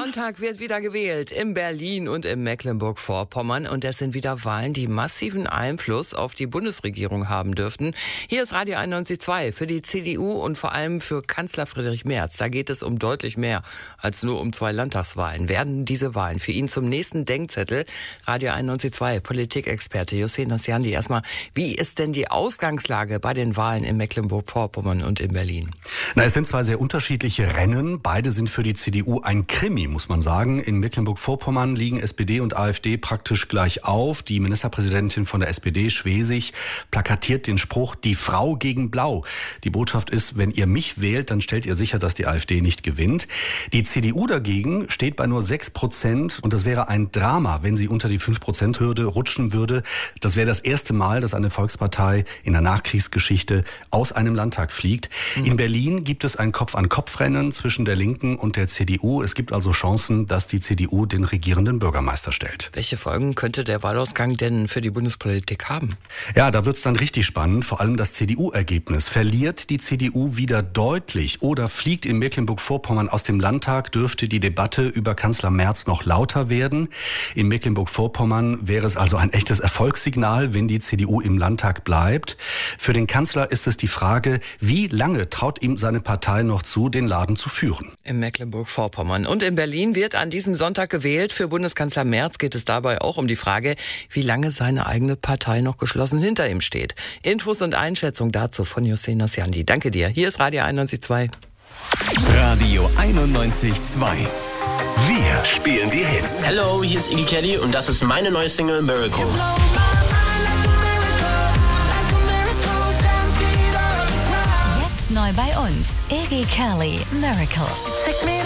Sonntag wird wieder gewählt in Berlin und in Mecklenburg-Vorpommern. Und es sind wieder Wahlen, die massiven Einfluss auf die Bundesregierung haben dürften. Hier ist Radio 91.2 für die CDU und vor allem für Kanzler Friedrich Merz. Da geht es um deutlich mehr als nur um 2 Landtagswahlen. Werden diese Wahlen für ihn zum nächsten Denkzettel? Radio 91.2 Politikexperte Hüseyin Nasjandi. Erstmal, wie ist denn die Ausgangslage bei den Wahlen in Mecklenburg-Vorpommern und in Berlin? Na, es sind 2 sehr unterschiedliche Rennen. Beide sind für die CDU ein Krimi, muss man sagen. In Mecklenburg-Vorpommern liegen SPD und AfD praktisch gleich auf. Die Ministerpräsidentin von der SPD, Schwesig, plakatiert den Spruch, die Frau gegen Blau. Die Botschaft ist, wenn ihr mich wählt, dann stellt ihr sicher, dass die AfD nicht gewinnt. Die CDU dagegen steht bei nur 6% und das wäre ein Drama, wenn sie unter die 5%-Hürde rutschen würde. Das wäre das erste Mal, dass eine Volkspartei in der Nachkriegsgeschichte aus einem Landtag fliegt. In Berlin gibt es ein Kopf-an-Kopf-Rennen zwischen der Linken und der CDU. Es gibt also Chancen, dass die CDU den regierenden Bürgermeister stellt. Welche Folgen könnte der Wahlausgang denn für die Bundespolitik haben? Ja, da wird's dann richtig spannend. Vor allem das CDU-Ergebnis. Verliert die CDU wieder deutlich oder fliegt in Mecklenburg-Vorpommern aus dem Landtag, dürfte die Debatte über Kanzler Merz noch lauter werden. In Mecklenburg-Vorpommern wäre es also ein echtes Erfolgssignal, wenn die CDU im Landtag bleibt. Für den Kanzler ist es die Frage, wie lange traut ihm seine Partei noch zu, den Laden zu führen? In Mecklenburg-Vorpommern und in Berlin wird an diesem Sonntag gewählt. Für Bundeskanzler Merz geht es dabei auch um die Frage, wie lange seine eigene Partei noch geschlossen hinter ihm steht. Infos und Einschätzung dazu von Hüseyin Nasjandi. Danke dir. Hier ist Radio 91.2. Radio 91.2. Wir spielen die Hits. Hello, hier ist Iggy Kelly und das ist meine neue Single Miracle. Jetzt neu bei uns, Iggy Kelly, Miracle.